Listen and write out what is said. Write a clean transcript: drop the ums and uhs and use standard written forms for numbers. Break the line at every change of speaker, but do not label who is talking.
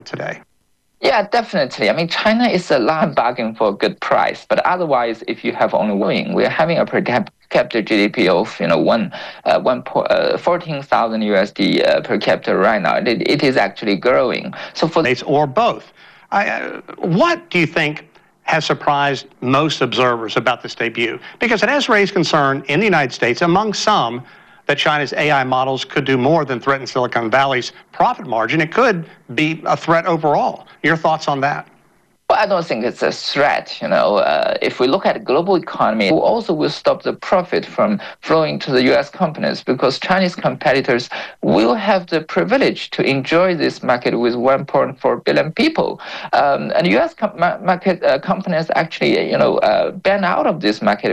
today?
Yeah, definitely. I mean, China is a large bargain for a good price, but otherwise, if you have only one, we're having a per capita GDP of 14,000 USD per capita right now. It is actually growing. So for
or both, what do you think has surprised most observers about this debut? Because it has raised concern in the United States among some that China's AI models could do more than threaten Silicon Valley's profit margin. It could be a threat overall. Your thoughts on that?
Well, I don't think it's a threat. If we look at the global economy, we also will stop the profit from flowing to the U.S. companies because Chinese competitors will have the privilege to enjoy this market with 1.4 billion people. And U.S. companies actually, ban out of this market